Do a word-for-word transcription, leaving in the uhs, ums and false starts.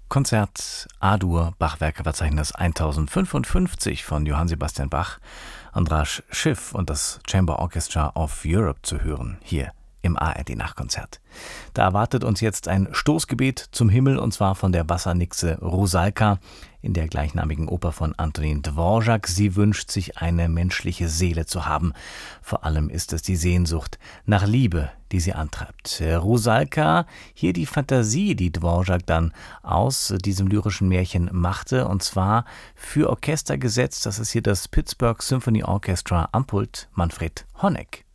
Konzert A-Dur, Bachwerkeverzeichnis tausendfünfundfünfzig von Johann Sebastian Bach, András Schiff und das Chamber Orchestra of Europe zu hören, hier im A R D-Nachtkonzert. Da erwartet uns jetzt ein Stoßgebet zum Himmel, und zwar von der Wassernixe Rusalka in der gleichnamigen Oper von Antonín Dvořák. Sie wünscht sich, eine menschliche Seele zu haben. Vor allem ist es die Sehnsucht nach Liebe, die sie antreibt. Rusalka, hier die Fantasie, die Dvořák dann aus diesem lyrischen Märchen machte, und zwar für Orchester gesetzt. Das ist hier das Pittsburgh Symphony Orchestra am Pult Manfred Honeck.